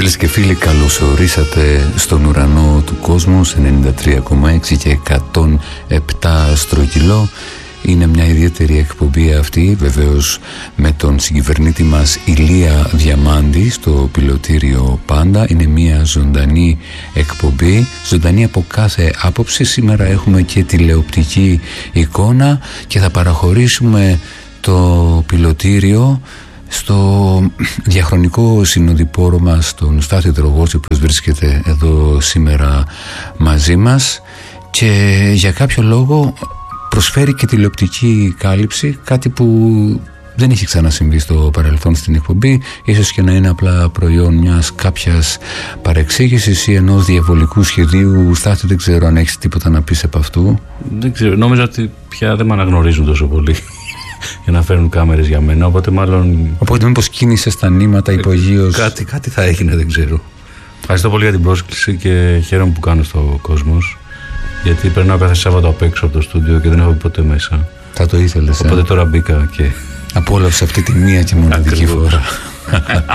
Φίλες και φίλοι, καλώς ορίσατε στον ουρανό του κόσμου, 93,6 και 107 στρογγυλό. Είναι μια ιδιαίτερη εκπομπή αυτή, βεβαίως με τον συγκυβερνήτη μας Ηλία Διαμάντη στο πιλωτήριο πάντα. Είναι μια ζωντανή εκπομπή, ζωντανή από κάθε άποψη. Σήμερα έχουμε και τηλεοπτική εικόνα και θα παραχωρήσουμε το πιλωτήριο στο διαχρονικό συνοδοιπόρο μας, τον Στάθη Τρογόση, που βρίσκεται εδώ σήμερα μαζί μας και για κάποιο λόγο προσφέρει και τηλεοπτική κάλυψη, κάτι που δεν έχει ξανασυμβεί στο παρελθόν στην εκπομπή, ίσως και να είναι απλά προϊόν μιας κάποιας παρεξήγησης ή ενός διαβολικού σχεδίου. Στάθη, δεν ξέρω αν έχεις τίποτα να πεις από αυτού. Δεν ξέρω, νόμιζα ότι πια δεν με αναγνωρίζουν τόσο πολύ για να φέρνουν κάμερες για μένα, οπότε μάλλον... Οπότε μήπως κίνησες τα νήματα υπογείως. Κάτι θα έγινε, δεν ξέρω. Ευχαριστώ πολύ για την πρόσκληση και χαίρομαι που κάνω στο Κόσμος, γιατί περνάω κάθε Σάββατο απ' έξω από το στούντιο και δεν έχω ποτέ μέσα. Θα το ήθελες. Οπότε τώρα μπήκα και απόλαυσα αυτή τη μία και μοναδική φορά.